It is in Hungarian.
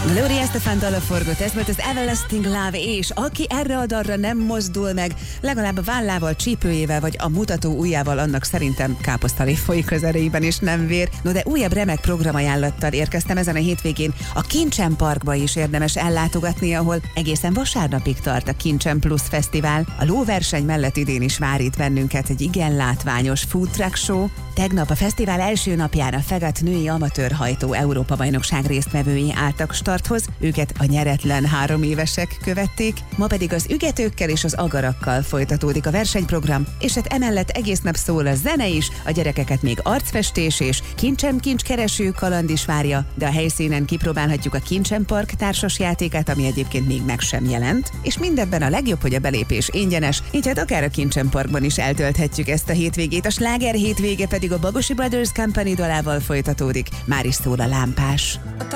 Gloria Estefan dala forgott, ez volt az Everlasting Love, és aki erre a dalra nem mozdul meg, legalább a vállával, csípőjével vagy a mutató ujjával, annak szerintem káposztalé folyik az erejében, és nem vér. No, de újabb remek programajánlattal érkeztem ezen a hétvégén. A Kincsen Parkba is érdemes ellátogatni, ahol egészen vasárnapig tart a Kincsen Plus Fesztivál. A lóverseny mellett idén is vár itt bennünket egy igen látványos food truck show. Tegnap a fesztivál első napján a Fegat női amatőrhajtó Európa-bajnokság résztvevői álltak starthoz, őket a nyeretlen 3 évesek követték, ma pedig az ügetőkkel és az agarakkal folytatódik a versenyprogram, és hát emellett egész nap szól a zene is, a gyerekeket még arcfestés és kincskereső kaland is várja, de a helyszínen kipróbálhatjuk a Kincsen Park társasjátékát, ami egyébként még meg sem jelent, és mindebben a legjobb, hogy a belépés ingyenes, így hát akár a Kincsen Parkban is eltölthetjük ezt a hétvégét. A sláger hétvége pedig a Bagosi Brothers Company dalával folytatódik, már is szól a lámpás.